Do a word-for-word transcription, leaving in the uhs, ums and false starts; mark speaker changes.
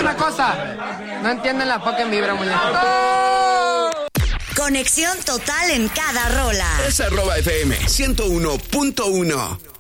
Speaker 1: una cosa. No entienden la fucking vibra, muñeco.
Speaker 2: Conexión total en cada rola.
Speaker 3: Es arroba F M ciento uno punto uno.